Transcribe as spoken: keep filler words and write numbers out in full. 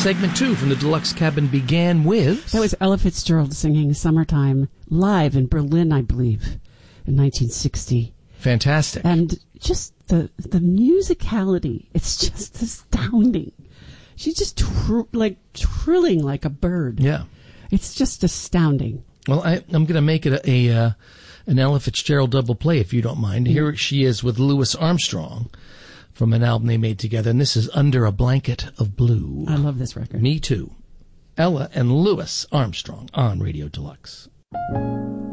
segment two from the Deluxe Cabin began with... That was Ella Fitzgerald singing Summertime live in Berlin, I believe, in nineteen sixty. Fantastic. And just the the musicality, it's just astounding. She's just tr- like trilling like a bird. Yeah. It's just astounding. Well, I, I'm going to make it a, a uh, an Ella Fitzgerald double play, if you don't mind. Mm-hmm. Here she is with Louis Armstrong from an album they made together, and this is Under a Blanket of Blue. I love this record. Me too. Ella and Louis Armstrong on Radio Deluxe.